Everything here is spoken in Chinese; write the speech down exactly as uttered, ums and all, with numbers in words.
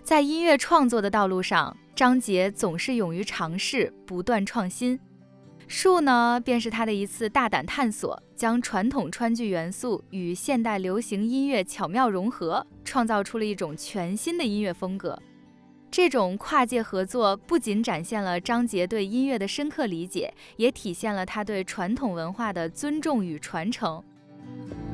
在音乐创作的道路上，张杰总是勇于尝试，不断创新。树呢，便是他的一次大胆探索，将传统川剧元素与现代流行音乐巧妙融合，创造出了一种全新的音乐风格。这种跨界合作不仅展现了张杰对音乐的深刻理解，也体现了他对传统文化的尊重与传承。